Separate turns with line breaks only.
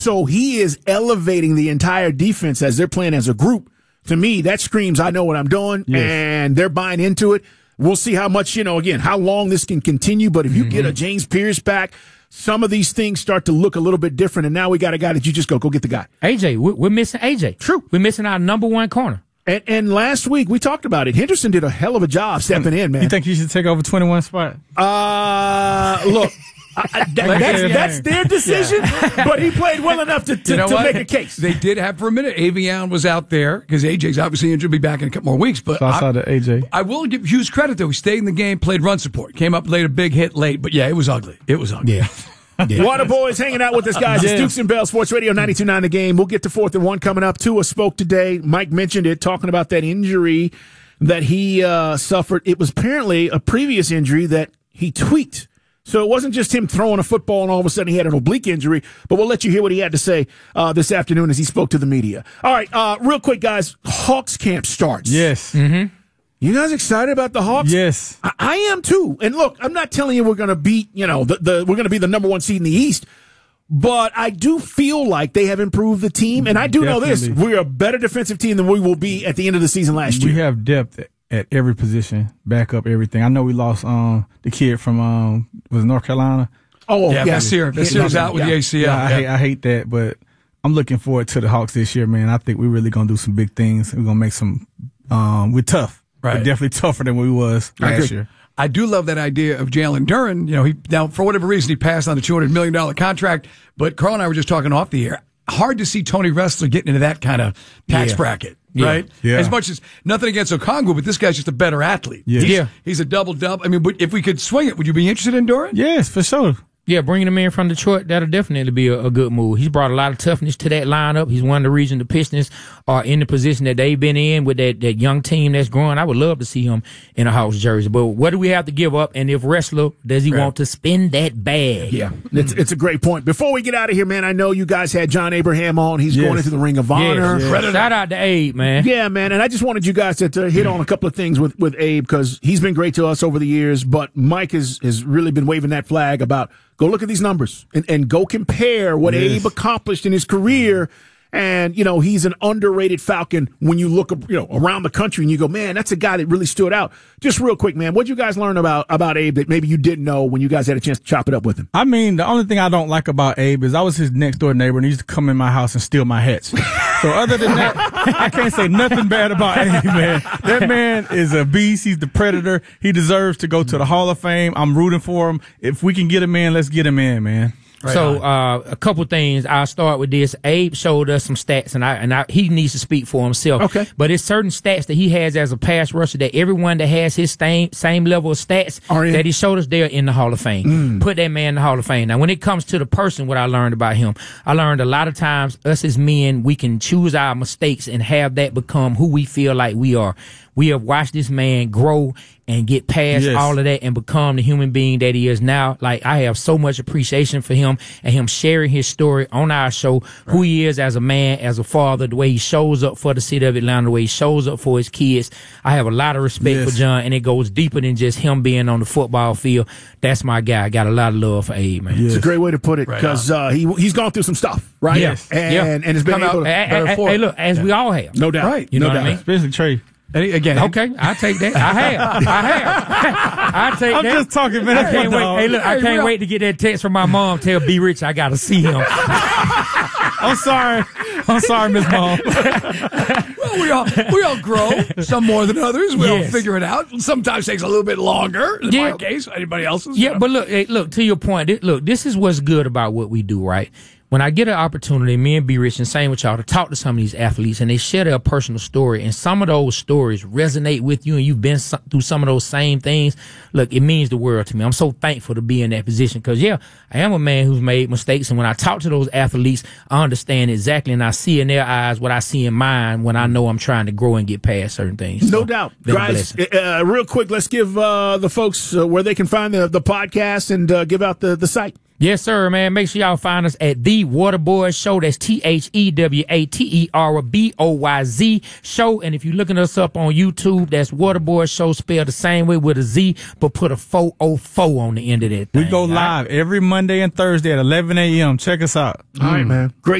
So he is elevating the entire defense as they're playing as a group. To me, that screams, I know what I'm doing, and they're buying into it. We'll see how much, again, how long this can continue. But if you get a James Pierce back, some of these things start to look a little bit different. And now we got a guy that you just go get the guy.
AJ, we're missing AJ.
True.
We're missing our number one corner.
And last week we talked about it. Henderson did a hell of a job stepping in, man.
You think he should take over 21 spot?
Look. That's their decision, but he played well enough to make a case.
They did have for a minute. Avion was out there because AJ's obviously injured. Be back in a couple more weeks. But
I saw the AJ.
I will give Hughes credit though. He stayed in the game, played run support, came up late, a big hit late. But yeah, it was ugly. It was ugly.
Yeah. Water Boys hanging out with us, guys. It's Dukes and Bell, Sports Radio 92.9 The Game. We'll get to 4th and 1 coming up. Tua spoke today. Mike mentioned it, talking about that injury that he suffered. It was apparently a previous injury that he tweaked. So it wasn't just him throwing a football and all of a sudden he had an oblique injury, but we'll let you hear what he had to say this afternoon as he spoke to the media. All right, real quick, guys. Hawks camp starts.
Yes.
Mm-hmm.
You guys excited about the Hawks?
Yes.
I am too. And look, I'm not telling you we're going to beat, we're going to be the number one seed in the East, but I do feel like they have improved the team. And I do know this. We're a better defensive team than we will be at the end of the season last year.
We have depth at every position, back up everything. I know we lost the kid from was North Carolina.
Oh, yeah. Vassir's out with the ACL.
Yeah, I hate that, but I'm looking forward to the Hawks this year, man. I think we're really going to do some big things. We're going to make some we're tough. Right. We're definitely tougher than we was last year.
I do love that idea of Jalen Duren. Now, for whatever reason, he passed on the $200 million contract, but Carl and I were just talking off the air. Hard to see Tony Wrestler getting into that kind of tax bracket. Right?
Yeah.
As much as nothing against Okongwu, but this guy's just a better athlete. He's a double-double. I mean, but if we could swing it, would you be interested in Duren?
Yes, for sure.
Yeah, bringing him in from Detroit, that'll definitely be a good move. He's brought a lot of toughness to that lineup. He's one of the reasons the Pistons are in the position that they've been in with that young team that's growing. I would love to see him in a Hawks jersey. But what do we have to give up? And if Wrestler, does he want to spend that bag?
Yeah, it's a great point. Before we get out of here, man, I know you guys had John Abraham on. He's going into the Ring of Honor.
Shout out to Abe, man.
Yeah, man. And I just wanted you guys to hit on a couple of things with Abe because he's been great to us over the years. But Mike has really been waving that flag about go look at these numbers and go compare what Abe accomplished in his career. And, he's an underrated Falcon when you look, around the country and you go, man, that's a guy that really stood out. Just real quick, man, what'd you guys learn about Abe that maybe you didn't know when you guys had a chance to chop it up with him?
I mean, the only thing I don't like about Abe is I was his next door neighbor and he used to come in my house and steal my hats. So other than that, I can't say nothing bad about Abe, man. That man is a beast. He's the predator. He deserves to go to the Hall of Fame. I'm rooting for him. If we can get him in, let's get him in, man.
Right so a couple things. I'll start with this. Abe showed us some stats, and he needs to speak for himself.
Okay.
But it's certain stats that he has as a pass rusher that everyone that has his same level of stats that he showed us, they're in the Hall of Fame. Put that man in the Hall of Fame. Now, when it comes to the person, what I learned about him, I learned a lot of times us as men, we can choose our mistakes and have that become who we feel like we are. We have watched this man grow and get past all of that and become the human being that he is now. Like, I have so much appreciation for him and him sharing his story on our show, who he is as a man, as a father, the way he shows up for the city of Atlanta, the way he shows up for his kids. I have a lot of respect for John, and it goes deeper than just him being on the football field. That's my guy. I got a lot of love for Abe, man.
It's a great way to put it because he's gone through some stuff, right?
Yes.
And it's been able to
hey, look, as we all have.
No doubt.
Right. You know what I mean?
Especially Trey.
Again,
okay, I take that. I take that.
I'm just talking, man.
I can't wait. Hey, look, I can't wait to get that text from my mom. Tell B Rich I gotta see him.
I'm sorry, Miss Mom.
Well, we all grow, some more than others. We all figure it out. Sometimes takes a little bit longer. In my case, anybody else's.
Yeah, but look to your point. Look, this is what's good about what we do, right? When I get an opportunity, me and B Rich and same with y'all, to talk to some of these athletes and they share their personal story, and some of those stories resonate with you and you've been through some of those same things, look, it means the world to me. I'm so thankful to be in that position because, I am a man who's made mistakes, and when I talk to those athletes, I understand exactly and I see in their eyes what I see in mine when I know I'm trying to grow and get past certain things.
No doubt. Guys, real quick, let's give the folks where they can find the podcast and give out the site.
Yes, sir, man. Make sure y'all find us at The Waterboys Show. That's TheWaterboyz Show. And if you're looking us up on YouTube, that's Waterboys Show spelled the same way with a Z, but put a 404 on the end of that thing.
We go live every Monday and Thursday at 11 a.m. Check us out.
All right, man. Great.